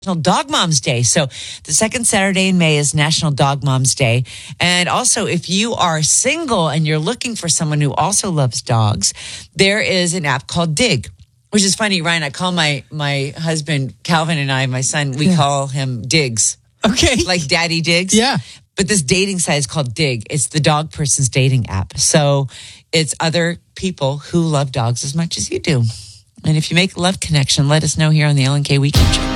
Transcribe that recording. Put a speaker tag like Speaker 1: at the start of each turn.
Speaker 1: Dog Moms Day. So the second Saturday in May is National Dog Moms Day. And also, if you are single and you're looking for someone who also loves dogs, there is an app called Dig, which is funny, Ryan. I call my husband, Calvin, and my son, we call him Diggs.
Speaker 2: Okay.
Speaker 1: Like Daddy Diggs.
Speaker 2: Yeah.
Speaker 1: But this dating site is called Dig. It's the dog person's dating app. So it's other people who love dogs as much as you do. And if you make a love connection, let us know here on the Ellen K Weekend Show.